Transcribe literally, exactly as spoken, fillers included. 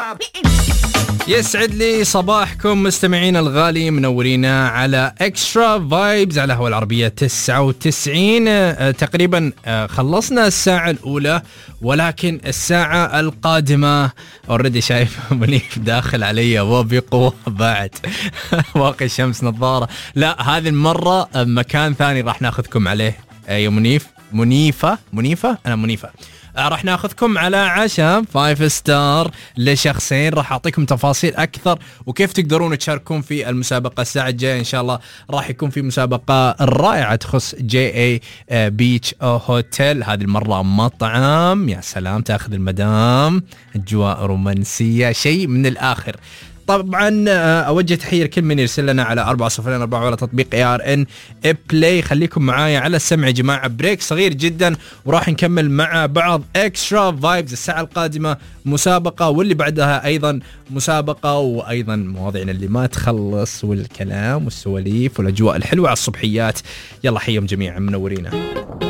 يسعد لي صباحكم مستمعينا الغالي، منورينا على اكسترا فايبز على هوا العربية تسعة وتسعين. آه تقريبا آه خلصنا الساعة الأولى، ولكن الساعة القادمة اوريدي شايف منيف داخل علي وبقوة بعد واقي شمس نظارة. لا هذه المرة مكان ثاني راح ناخذكم عليه يا منيف. منيفة منيفة أنا منيفة راح ناخذكم على عشاء فايف ستار لشخصين. راح أعطيكم تفاصيل أكثر وكيف تقدرون تشاركون في المسابقة. الساعة الجاية إن شاء الله راح يكون في مسابقة رائعة تخص جي اي بيتش هوتيل. هذه المرة مطعم يا سلام، تأخذ المدام، أجواء رومانسية، شيء من الآخر. طبعا اوجه تحيه لكل من يرسل لنا على أربعة صفر أربعة على تطبيق اي ار ان بلاي. خليكم معايا على السمع يا جماعه، بريك صغير جدا وراح نكمل مع بعض اكسترا فايبز. الساعه القادمه مسابقه، واللي بعدها ايضا مسابقه، وايضا مواضيعنا اللي ما تخلص، والكلام والسواليف والاجواء الحلوه على الصبحيات. يلا حيهم جميعا، منورينا.